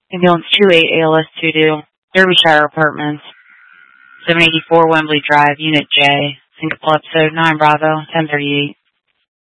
Ambulance 28 ALS 2 Derbyshire Apartments, 784 Wembley Drive, Unit J, Singapore Episode 9 Bravo, 1038.